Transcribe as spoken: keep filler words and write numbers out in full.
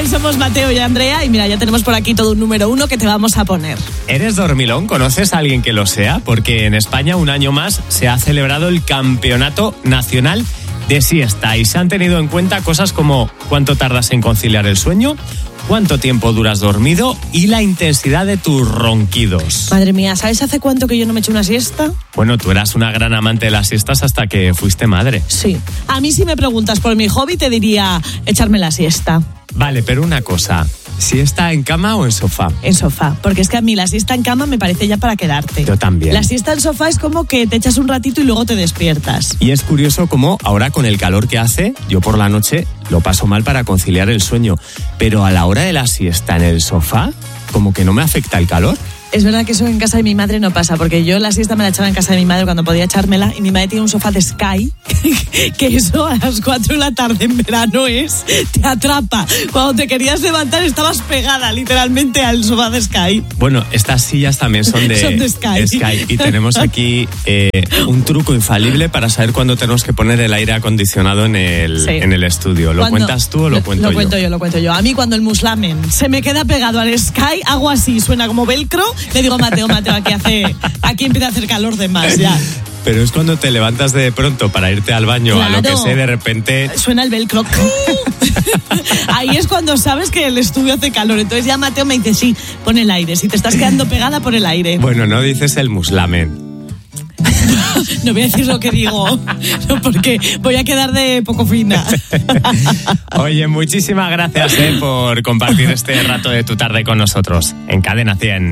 bien, somos Mateo y Andrea y mira, ya tenemos por aquí todo un número uno que te vamos a poner. ¿Eres dormilón? ¿Conoces a alguien que lo sea? Porque en España un año más se ha celebrado el Campeonato Nacional de Siesta y se han tenido en cuenta cosas como cuánto tardas en conciliar el sueño, cuánto tiempo duras dormido y la intensidad de tus ronquidos. Madre mía, ¿sabes hace cuánto que yo no me echo una siesta? Bueno, tú eras una gran amante de las siestas hasta que fuiste madre. Sí. A mí si me preguntas por mi hobby te diría echarme la siesta. Vale, pero una cosa, ¿siesta en cama o en sofá? En sofá, porque es que a mí la siesta en cama me parece ya para quedarte. Yo también. La siesta en sofá es como que te echas un ratito y luego te despiertas. Y es curioso cómo ahora con el calor que hace, yo por la noche lo paso mal para conciliar el sueño, pero a la hora de la siesta en el sofá, como que no me afecta el calor. Es verdad que eso en casa de mi madre no pasa, porque yo la siesta me la echaba en casa de mi madre cuando podía echármela y mi madre tiene un sofá de Sky, que eso a las cuatro de la tarde en verano es, te atrapa. Cuando te querías levantar estabas pegada literalmente al sofá de Sky. Bueno, estas sillas también son de, son de Sky. Sky y tenemos aquí eh, un truco infalible para saber cuándo tenemos que poner el aire acondicionado en el, sí. en el estudio. ¿Lo ¿Cuándo? cuentas tú o lo, lo cuento yo? Lo cuento yo, lo cuento yo. A mí cuando el muslamen se me queda pegado al Sky, hago así, suena como velcro. Le digo, Mateo, Mateo, aquí hace, aquí empieza a hacer calor de más ya. Pero es cuando te levantas de pronto para irte al baño, claro, a lo que sé, de repente... Suena el velcro. Ahí es cuando sabes que el estudio hace calor. Entonces ya Mateo me dice, sí, pon el aire. Si te estás quedando pegada, pon el aire. Bueno, no dices el muslamen. No voy a decir lo que digo, no, porque voy a quedar de poco fina. Oye, muchísimas gracias eh, por compartir este rato de tu tarde con nosotros en Cadena cien.